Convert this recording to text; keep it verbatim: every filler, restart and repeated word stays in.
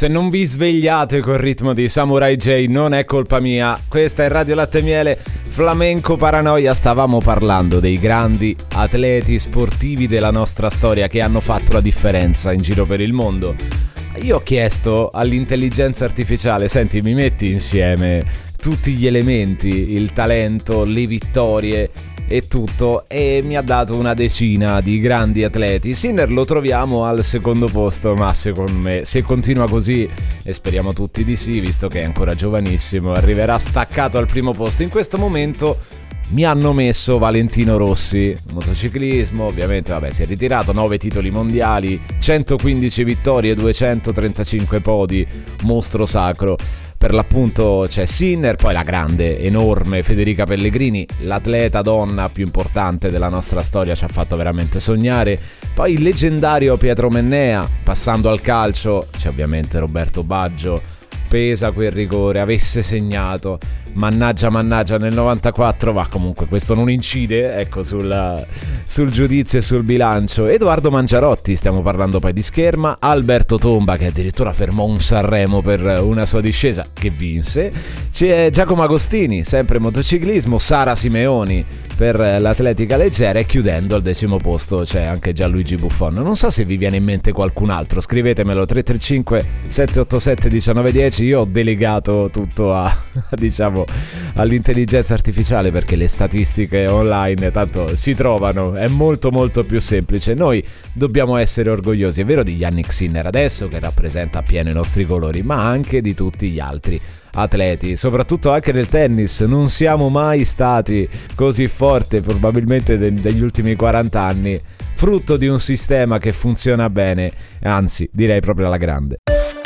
se non vi svegliate col ritmo di Samurai J non è colpa mia. Questa è Radio Latte e Miele, Flamenco Paranoia. Stavamo parlando dei grandi atleti sportivi della nostra storia che hanno fatto la differenza in giro per il mondo. Io ho chiesto all'intelligenza artificiale: senti, mi metti insieme tutti gli elementi, il talento, le vittorie e tutto, e mi ha dato una decina di grandi atleti. Sinner lo troviamo al secondo posto, ma secondo me, se continua così, e speriamo tutti di sì, visto che è ancora giovanissimo, arriverà staccato al primo posto. In questo momento mi hanno messo Valentino Rossi, motociclismo, ovviamente, vabbè, si è ritirato, nove titoli mondiali, centoquindici vittorie, duecentotrentacinque podi, mostro sacro. Per l'appunto c'è Sinner, poi la grande, enorme Federica Pellegrini, l'atleta donna più importante della nostra storia, ci ha fatto veramente sognare. Poi il leggendario Pietro Mennea, passando al calcio c'è ovviamente Roberto Baggio. Pesa quel rigore, avesse segnato, mannaggia mannaggia nel novantaquattro, ma comunque questo non incide, ecco, sul, sul giudizio e sul bilancio. Edoardo Mangiarotti, stiamo parlando poi di scherma. Alberto Tomba, che addirittura fermò un Sanremo per una sua discesa, che vinse. C'è Giacomo Agostini, sempre motociclismo. Sara Simeoni per l'atletica leggera, e chiudendo al decimo posto c'è anche Gianluigi Buffon. Non so se vi viene in mente qualcun altro, scrivetemelo tre tre cinque sette otto sette uno nove uno zero. Io ho delegato tutto a, diciamo, all'intelligenza artificiale, perché le statistiche online tanto si trovano, è molto molto più semplice. Noi dobbiamo essere orgogliosi, è vero, di Yannick Sinner adesso, che rappresenta appieno i nostri colori, ma anche di tutti gli altri atleti, soprattutto anche nel tennis. Non siamo mai stati così forti, probabilmente de- degli ultimi quaranta anni, frutto di un sistema che funziona bene, anzi direi proprio alla grande.